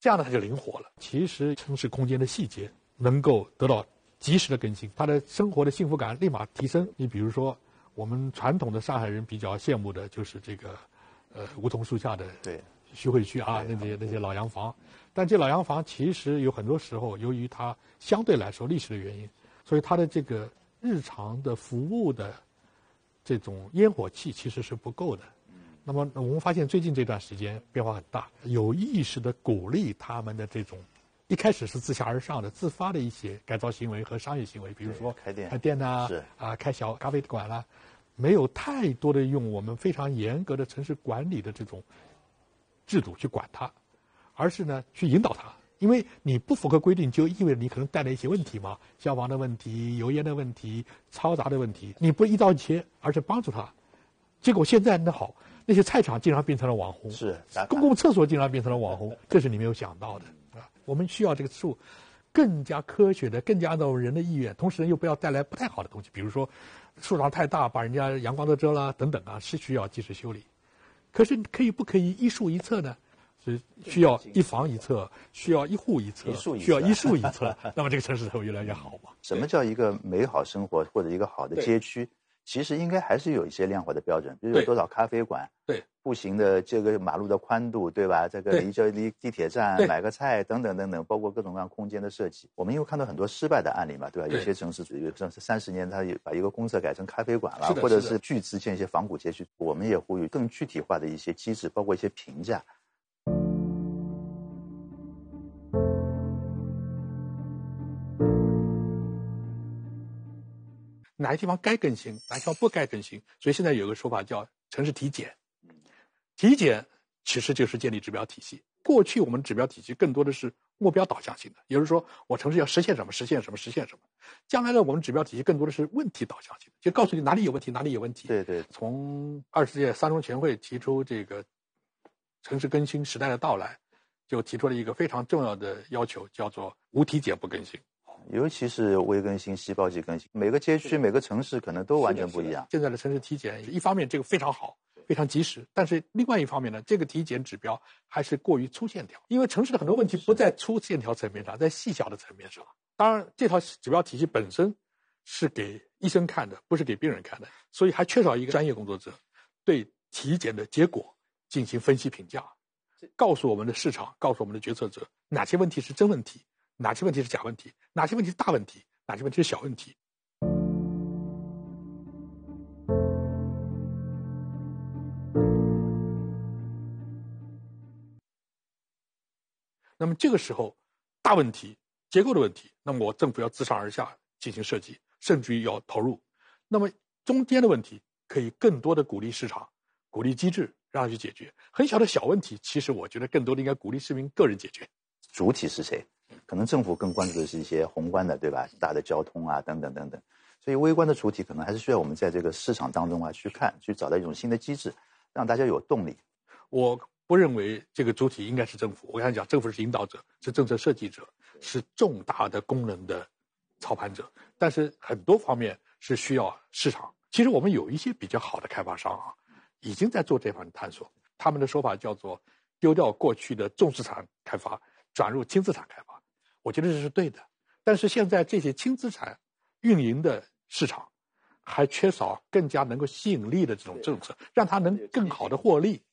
这样呢它就灵活了。其实城市空间的细节能够得到及时的更新，他的生活的幸福感立马提升。你比如说，我们传统的上海人比较羡慕的就是这个，梧桐树下的徐汇区啊，那些老洋房。但这老洋房其实有很多时候，由于它相对来说历史的原因，所以它的这个日常的服务的这种烟火气其实是不够的。那么我们发现最近这段时间变化很大，有意识的鼓励他们的这种。一开始是自下而上的自发的一些改造行为和商业行为，比如说开店呐，开小咖啡馆啦，没有太多的用我们非常严格的城市管理的这种制度去管它，而是呢去引导它。因为你不符合规定，就意味着你可能带来一些问题嘛，消防的问题、油烟的问题、嘈杂的问题，你不一刀切，而是帮助他。结果现在那好，那些菜场竟然变成了网红，公共厕所竟然变成了网红，这是你没有想到的。我们需要这个树更加科学的，更加按照人的意愿，同时又不要带来不太好的东西，比如说树长太大把人家阳光都遮了等等啊，是需要及时修理。可是不可以一树一册呢？是需要一房一册，需要一户一册，需要一树一册，那么这个城市才会越来越好嘛。 什么叫一个美好生活或者一个好的街区？其实应该还是有一些量化的标准，比如有多少咖啡馆，步行的这个马路的宽度，对吧？这个离地铁站买个菜等等等等，包括各种各样空间的设计。我们又看到很多失败的案例嘛，对吧？有些城市比如像是30年，它把一个公厕改成咖啡馆了，或者是巨资建一些仿古街区。我们也呼吁更具体化的一些机制，包括一些评价。 哪些地方该更新，哪些地方不该更新，所以现在有个说法叫城市体检。体检其实就是建立指标体系。过去我们指标体系更多的是目标导向性的，也就是说我城市要实现什么，实现什么，实现什么。将来呢，我们指标体系更多的是问题导向性的，就告诉你哪里有问题，哪里有问题。从20届三中全会提出这个城市更新时代的到来，就提出了一个非常重要的要求，叫做无体检不更新。 尤其是微更新、细胞级更新，每个街区、每个城市可能都完全不一样。 现在的城市体检，一方面这个非常好，非常及时，但是另外一方面呢，这个体检指标还是过于粗线条，因为城市的很多问题不在粗线条层面上，在细小的层面上。当然，这套指标体系本身是给医生看的，不是给病人看的，所以还缺少一个专业工作者对体检的结果进行分析评价，告诉我们的市场，告诉我们的决策者哪些问题是真问题，哪些问题是假问题，哪些问题是大问题，哪些问题是小问题。那么这个时候，大问题、结构的问题，那么我政府要自上而下进行设计，甚至于要投入。那么中间的问题，可以更多的鼓励市场、鼓励机制，让它去解决。很小的小问题，其实我觉得更多的应该鼓励市民个人解决。 主体是谁？可能政府更关注的是一些宏观的，对吧？大的交通啊，等等等等。所以微观的主体可能还是需要我们在这个市场当中啊去看，去找到一种新的机制，让大家有动力。 我不认为这个主体应该是政府。我刚才讲，政府是引导者，是政策设计者，是重大的功能的操盘者。但是很多方面是需要市场。其实我们有一些比较好的开发商啊，已经在做这方面的探索。他们的说法叫做丢掉过去的重资产开发，转入轻资产开发。我觉得这是对的。但是现在这些轻资产运营的市场还缺少更加能够吸引力的这种政策，让它能更好的获利。